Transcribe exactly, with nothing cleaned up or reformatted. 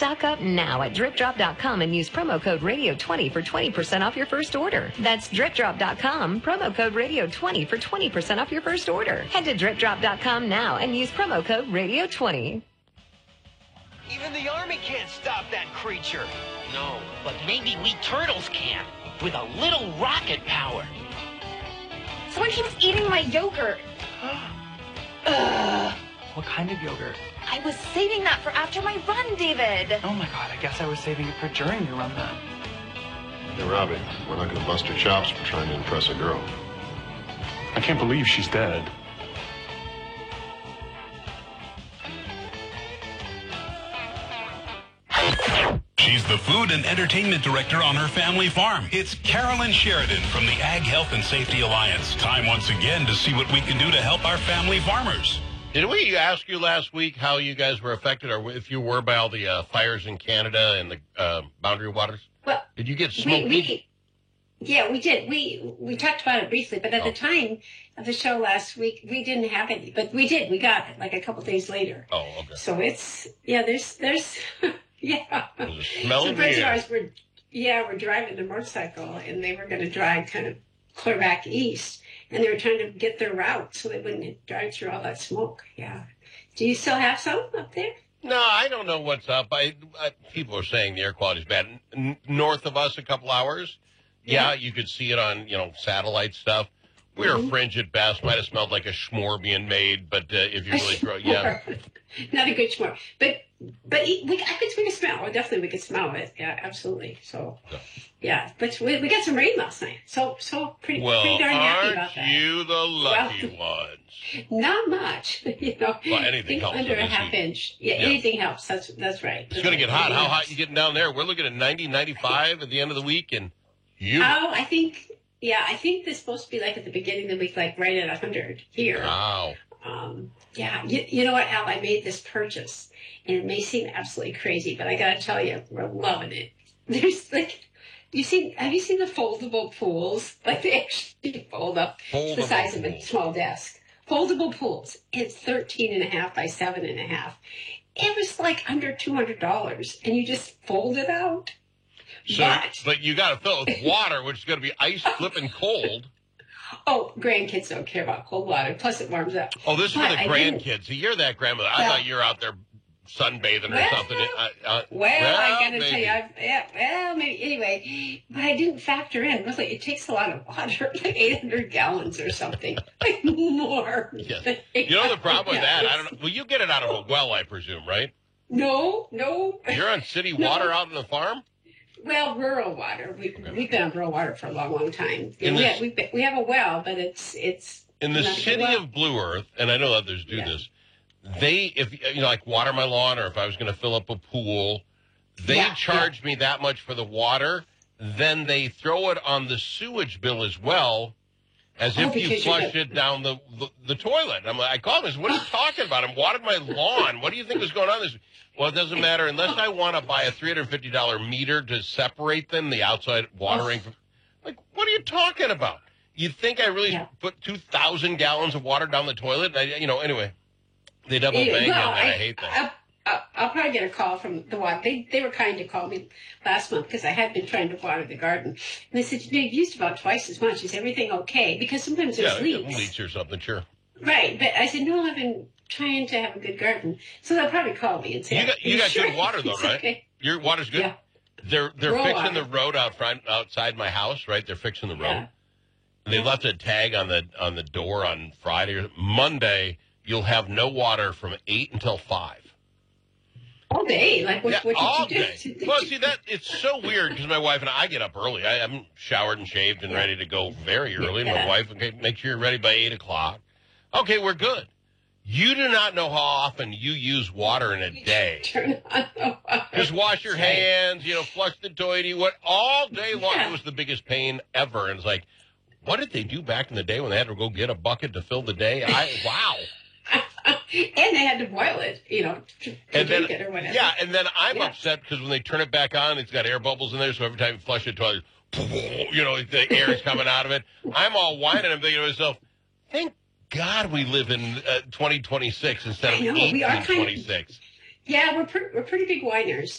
Stock up now at drip drop dot com and use promo code radio twenty for twenty percent off your first order. That's drip drop dot com, promo code radio twenty for twenty percent off your first order. Head to drip drop dot com now and use promo code radio twenty. Even the Army can't stop that creature. No, but maybe we turtles can, with a little rocket power. Someone keeps eating my yogurt. Ugh. What kind of yogurt? I was saving that for after my run, David. Oh my god, I guess I was saving it for during your run then. Hey, Robbie, we're not going to bust your chops for trying to impress a girl. I can't believe she's dead. She's the food and entertainment director on her family farm. It's Carolyn Sheridan from the Ag Health and Safety Alliance. Time once again to see what we can do to help our family farmers. Did we ask you last week how you guys were affected, or if you were by all the uh, fires in Canada and the uh, Boundary Waters? Well, did you get smoked? We, we, yeah, we did. We we talked about it briefly, but at oh. the time of the show last week, we didn't have any. But we did. We got it like a couple days later. Oh, okay. So it's yeah. There's there's yeah. Some friends of ours were yeah were driving their motorcycle, and they were going to drive kind of clear back east. And they were trying to get their route so they wouldn't drive through all that smoke. Yeah. Do you still have some up there? No, I don't know what's up. I, I people are saying the air quality is bad. N- north of us, a couple hours, yeah, yeah, you could see it on, you know, satellite stuff. We were mm-hmm. fringe at best. Might have smelled like a schmore being made, but uh, if you really throw, yeah. Not a good schmore. But but we, I could, we could smell. Oh, definitely we could smell it. Yeah, absolutely. So, yeah. yeah. But we, we got some rain last night. So, so pretty, well, pretty darn happy about that. Aren't you the lucky well, ones? Not much. You know, well, anything helps. Under a half heat. inch. Yeah, yeah, anything helps. That's that's right. It's going to get hot. How hot you getting down there? We're looking at ninety, ninety-five at the end of the week. And you. Oh, I think, yeah, I think this is supposed to be like at the beginning of the week, like right at one hundred here. Wow. Um, yeah, you, you know what, Al? I made this purchase, and it may seem absolutely crazy, but I got to tell you, we're loving it. There's like, you seen? Have you seen the foldable pools? Like they actually fold up foldable the size pools. of a small desk. Foldable pools. It's thirteen and a half by seven and a half. It was like under two hundred dollars, and you just fold it out. So, but, but you got to fill it with water, which is going to be ice flipping cold. Oh, grandkids don't care about cold water. Plus, it warms up. Oh, this is but for the grandkids. So you're that grandmother. I well, thought you were out there sunbathing well, or something. Uh, uh, well, well, I got to maybe. tell you, I've, yeah, well, maybe anyway. But I didn't factor in. Really, it takes a lot of water, like eight hundred gallons or something, like more. Yes. You know the problem with that? I don't know. Well, you get it out of a well, I presume, right? No, no. You're on city no. water out on the farm? Well, rural water. We, okay. We've been on rural water for a long, long time. In we, this, have, we, we have a well, but it's it's in the not city well. of Blue Earth, and I know others do yeah. this. They, if you know, like water my lawn, or if I was going to fill up a pool, they yeah, charge yeah. me that much for the water. Then they throw it on the sewage bill as well, as oh, if you flushed it down the, the the toilet. I'm like, I called them. What are you talking about? I'm watering my lawn. What do you think is going on? This. Well, it doesn't matter unless I want to buy a three hundred fifty dollars meter to separate them, the outside watering. From, like, what are you talking about? You think I really yeah. put two thousand gallons of water down the toilet? I, you know, anyway, they double Yeah, bang well, on that. I, I hate that. I, I, I'll probably get a call from the water. They they were kind to call me last month because I had been trying to water the garden. And they said, you know, you've used about twice as much. Is everything okay? Because sometimes there's yeah, leaks. leaks or something, sure. Right, but I said, no, I've been trying to have a good garden. So they'll probably call me and say, you got, you got sure? good water, though, right? Okay. Your water's good? Yeah. They're they're Rural fixing water. the road out front, outside my house, right? They're fixing the road. Yeah. They left a tag on the on the door on Friday. Monday, you'll have no water from eight until five. All day? Like, what, yeah, what did all you do? day. Well, see, that it's so weird because my wife and I get up early. I, I'm showered and shaved and yeah. ready to go very early. Yeah. And my wife, okay, make sure you're ready by eight o'clock. Okay, we're good. You do not know how often you use water in a day. Turn on the water. Just wash your hands, you know, flush the toilet, what all day long. Yeah. It was the biggest pain ever. And it's like, what did they do back in the day when they had to go get a bucket to fill the day? I wow. And they had to boil it, you know, to, to and drink then, it or whatever. Yeah, and then I'm yeah. upset because when they turn it back on, it's got air bubbles in there, so every time you flush it, toilet, you know, the air is coming out of it. I'm all whining. I'm thinking to myself, thank God we live in uh, twenty twenty-six instead of I know, we are eighteen twenty-six. Kind of, yeah, we're, pre- we're pretty big whiners.